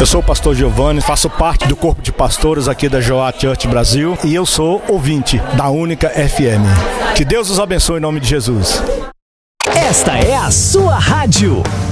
Eu sou o pastor Giovanni, faço parte do corpo de pastores aqui da Joá Church Brasil e eu sou ouvinte da Única FM. Que Deus os abençoe em nome de Jesus. Esta é a sua rádio.